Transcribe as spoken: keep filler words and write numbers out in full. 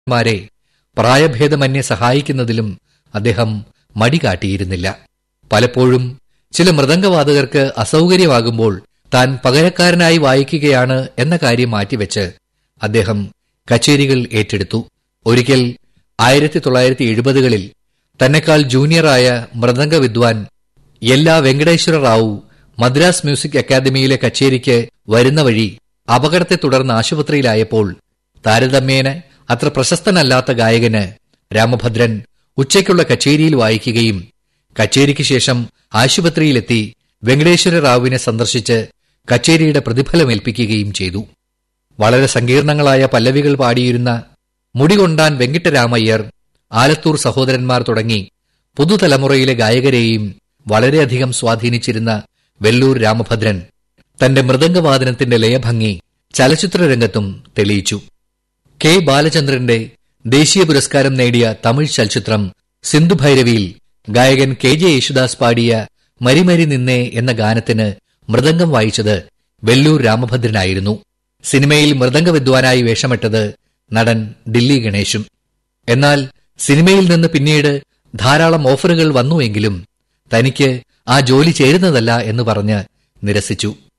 മാരെ പ്രായഭേദമന്യേ സഹായിക്കുന്നതിലും അദ്ദേഹം മടി കാട്ടിയിരുന്നില്ല. പലപ്പോഴും ചില മൃദംഗവാദകർക്ക് അസൗകര്യമാകുമ്പോൾ താൻ പകരക്കാരനായി വായിക്കുകയാണ് എന്ന കാര്യം മാറ്റിവെച്ച് അദ്ദേഹം കച്ചേരികൾ ഏറ്റെടുത്തു. ഒരിക്കൽ ആയിരത്തി തൊള്ളായിരത്തി എഴുപതുകളിൽ തന്നെക്കാൾ ജൂനിയറായ മൃദംഗ വിദ്വാൻ യെല്ലാ വെങ്കടേശ്വര റാവു മദ്രാസ് മ്യൂസിക് അക്കാദമിയിലെ കച്ചേരിക്ക് വരുന്ന വഴി അപകടത്തെ തുടർന്ന് ആശുപത്രിയിലായപ്പോൾ താരതമ്യേന അത്ര പ്രശസ്തനല്ലാത്ത ഗായകന് രാമഭദ്രൻ ഉച്ചയ്ക്കുള്ള കച്ചേരിയിൽ വായിക്കുകയും കച്ചേരിക്ക് ശേഷം ആശുപത്രിയിലെത്തി വെങ്കടേശ്വര റാവുവിനെ സന്ദർശിച്ച് കച്ചേരിയുടെ പ്രതിഫലമേൽപ്പിക്കുകയും ചെയ്തു. വളരെ സങ്കീർണങ്ങളായ പല്ലവികൾ പാടിയിരുന്ന മുടികൊണ്ടാൻ വെങ്കിട്ടരാമയ്യർ, ആലത്തൂർ സഹോദരന്മാർ തുടങ്ങി പുതുതലമുറയിലെ ഗായകരെയും വളരെയധികം സ്വാധീനിച്ചിരുന്ന വെല്ലൂർ രാമഭദ്രൻ തന്റെ മൃദംഗവാദനത്തിന്റെ ലയഭംഗി ചലച്ചിത്രരംഗത്തും തെളിയിച്ചു. കെ ബാലചന്ദ്രന്റെ ദേശീയ പുരസ്കാരം നേടിയ തമിഴ് ചലച്ചിത്രം സിന്ധുഭൈരവിയിൽ ഗായകൻ കെ ജെ യേശുദാസ് പാടിയ മരിമരി നിന്നേ എന്ന ഗാനത്തിന് മൃദംഗം വായിച്ചത് വെല്ലൂർ രാമഭദ്രനായിരുന്നു. സിനിമയിൽ മൃദംഗ വിദ്വാനായി വേഷമിട്ടത് നടൻ ഡില്ലി ഗണേശും. എന്നാൽ സിനിമയിൽ നിന്ന് പിന്നീട് ധാരാളം ഓഫറുകൾ വന്നുവെങ്കിലും തനിക്ക് ആ ജോലി ചേരുന്നതല്ല എന്ന് പറഞ്ഞ് നിരസിച്ചു.